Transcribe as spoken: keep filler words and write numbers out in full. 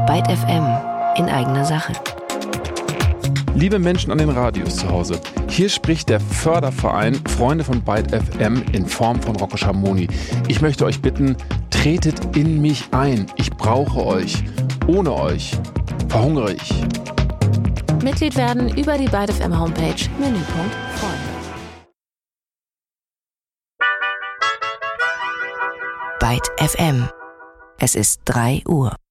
Byte F M in eigener Sache. Liebe Menschen an den Radios zu Hause, hier spricht der Förderverein Freunde von Byte F M in Form von Rocco Schamoni. Ich möchte euch bitten, tretet in mich ein. Ich brauche euch. Ohne euch verhungere ich. Mitglied werden über die Byte F M Homepage, Menüpunkt Freunde. Byte F M. Es ist drei Uhr.